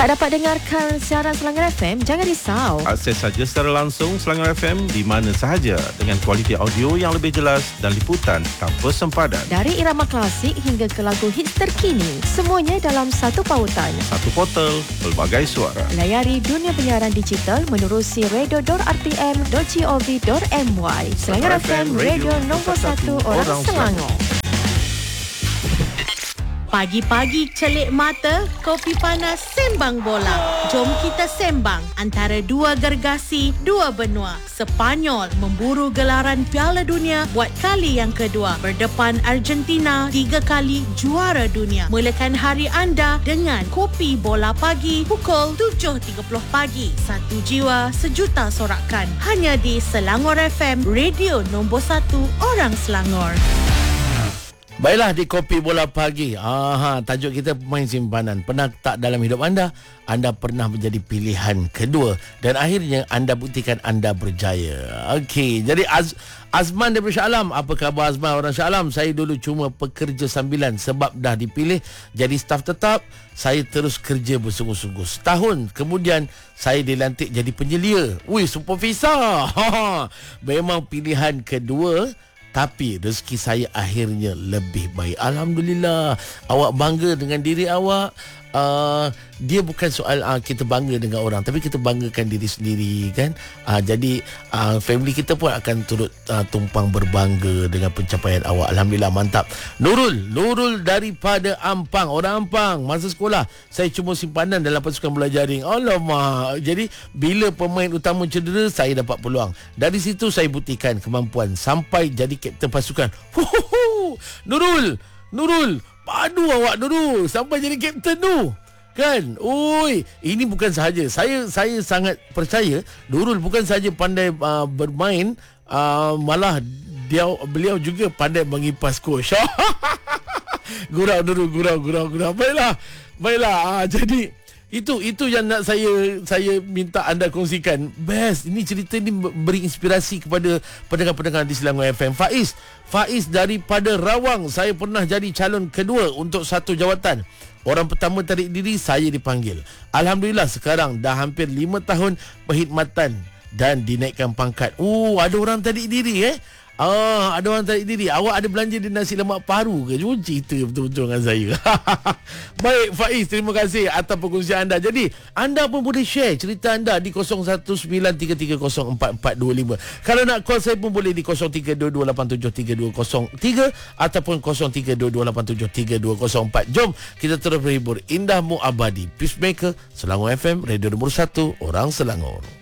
Tak dapat dengarkan siaran Selangor FM? Jangan risau. Akses saja secara langsung Selangor FM di mana sahaja dengan kualiti audio yang lebih jelas dan liputan tanpa sempadan. Dari irama klasik hingga ke lagu hits terkini, semuanya dalam satu pautan. Satu portal, pelbagai suara. Layari dunia penyiaran digital menerusi radio.rtm.gov.my. Selangor FM, radio nombor 1 orang Selangor. Pagi-pagi celik mata, kopi panas sembang bola. Jom kita sembang antara dua gergasi, dua benua. Sepanyol memburu gelaran Piala Dunia buat kali yang kedua. Berdepan Argentina 3 kali juara dunia. Mulakan hari anda dengan kopi bola pagi pukul 7.30 pagi. Satu jiwa, sejuta sorakan. Hanya di Selangor FM, radio nombor 1 orang Selangor. Baiklah, di Kopi Bola Pagi. Tajuk kita pemain simpanan. Pernah tak dalam hidup anda pernah menjadi pilihan kedua dan akhirnya anda buktikan anda berjaya. Okey, jadi Azman daripada Shah Alam. Apa khabar Azman orang Shah Alam? Saya dulu cuma pekerja sambilan sebab dah dipilih jadi staf tetap. Saya terus kerja bersungguh-sungguh. Setahun kemudian saya dilantik jadi penyelia. Supervisor. Memang pilihan kedua. Tapi rezeki saya akhirnya lebih baik. Alhamdulillah. Awak bangga dengan diri awak. Dia bukan soal kita bangga dengan orang, tapi kita banggakan diri sendiri kan. Jadi family kita pun akan turut tumpang berbangga dengan pencapaian awak. Alhamdulillah, mantap. Nurul daripada Ampang. Orang Ampang, masa sekolah saya cuma simpanan dalam pasukan bola jaring. Alamak. Jadi bila pemain utama cedera, saya dapat peluang. Dari situ saya buktikan kemampuan sampai jadi kapten pasukan. Nurul, padu awak Nurul sampai jadi kapten tu. Kan? Ini bukan sahaja. Saya sangat percaya Nurul bukan sahaja pandai bermain, malah beliau juga pandai mengipas coach. Gurau Nurul, gurau. Baiklah. Jadi itu yang nak saya minta anda kongsikan. Best. Ini cerita ni beri inspirasi kepada pendengar-pendengar di Selangor FM. Faiz daripada Rawang. Saya pernah jadi calon kedua untuk satu jawatan. Orang pertama tarik diri, saya dipanggil. Alhamdulillah sekarang dah hampir 5 tahun perkhidmatan dan dinaikkan pangkat. Ada orang tarik diri ada orang tarik diri. Awak ada belanja di nasi lemak paru ke? Cuma cerita betul-betul dengan saya. Baik Faiz, terima kasih atas perkongsian anda. Jadi anda pun boleh share cerita anda di 0193304425. Kalau nak call saya pun boleh di 0322873203 ataupun 0322873204. Jom kita terus berhibur. Indahmu abadi. Peacemaker, Selangor FM, radio nombor 1 orang Selangor.